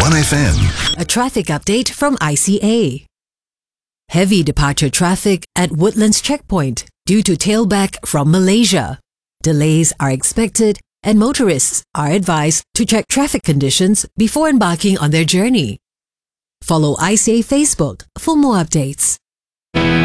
1FM. A traffic update from ICA. Heavy departure traffic at Woodlands Checkpoint due to tailback from Malaysia. Delays are expected and motorists are advised to check traffic conditions before embarking on their journey. Follow ICA Facebook for more updates.